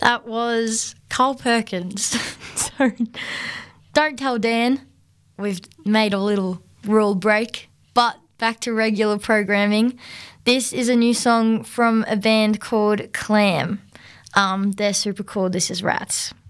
That was Carl Perkins. So, don't tell Dan. We've made a little rule break, but back to regular programming. This is a new song from a band called Clam. They're super cool. This is Rats.